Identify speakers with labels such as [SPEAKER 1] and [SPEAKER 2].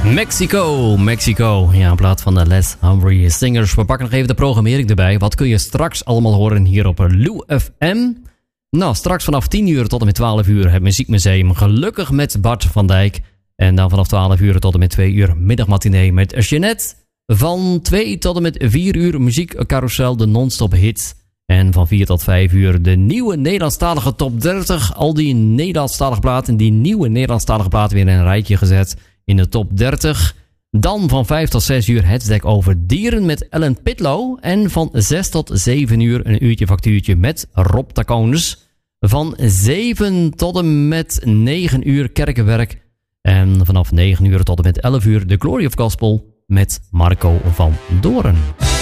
[SPEAKER 1] Mexico. Ja, in plaats van de Les Hungry Singers. We pakken nog even de programmering erbij. Wat kun je straks allemaal horen hier op Lou FM? Nou, straks vanaf 10 uur tot en met 12 uur het Muziekmuseum. Gelukkig met Bart van Dijk. En dan vanaf 12 uur tot en met 2 uur middagmatinee met Jeanette. Van 2 tot en met 4 uur muziekcarousel, de non-stop hits. En van 4 tot 5 uur de nieuwe Nederlandstalige top 30. Al die Nederlandstalige platen, die nieuwe Nederlandstalige platen weer in een rijtje gezet in de top 30. Dan van 5 tot 6 uur het dek over dieren met Ellen Pitlow. En van 6 tot 7 uur een uurtje factuurtje met Rob Taconis. Van 7 tot en met 9 uur kerkenwerk. En vanaf 9 uur tot en met 11 uur de Glory of Gospel met Marco van Doorn.